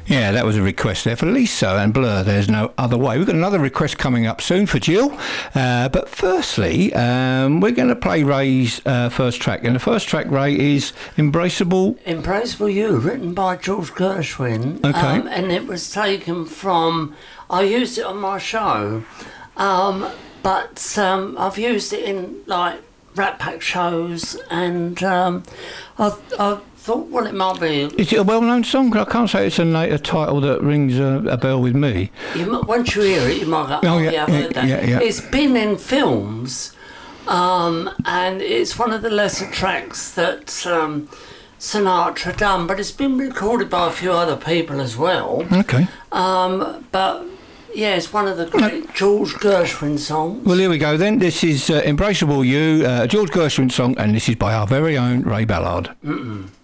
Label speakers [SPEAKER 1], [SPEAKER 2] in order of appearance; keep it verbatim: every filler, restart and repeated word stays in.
[SPEAKER 1] Yeah, that was a request there for Lisa and Blur, There's No Other Way. We've got another request coming up soon for Jill. Uh, but firstly, um, we're going to play Ray's uh, first track. And the first track, Ray, is Embraceable...
[SPEAKER 2] Embraceable You, written by George Gershwin.
[SPEAKER 1] Okay.
[SPEAKER 2] Um, and it was taken from... I used it on my show. Um, but um, I've used it in, like, Rat Pack shows. And um, I... I thought, well, it might be...
[SPEAKER 1] Is it a well-known song? I can't say it's a, a title that rings a, a bell with me.
[SPEAKER 2] You might, once you hear it, you might go, oh,
[SPEAKER 1] oh
[SPEAKER 2] yeah,
[SPEAKER 1] yeah,
[SPEAKER 2] I've heard
[SPEAKER 1] yeah,
[SPEAKER 2] that.
[SPEAKER 1] Yeah, yeah.
[SPEAKER 2] It's been in films, um, and it's one of the lesser tracks that um, Sinatra done, but it's been recorded by a few other people as well.
[SPEAKER 1] Okay.
[SPEAKER 2] Um, but... Yeah, it's one of the great George Gershwin songs.
[SPEAKER 1] Well, here we go then. This is uh, Embraceable You, uh, George Gershwin song, and this is by our very own Ray Ballard.
[SPEAKER 2] Mm-mm.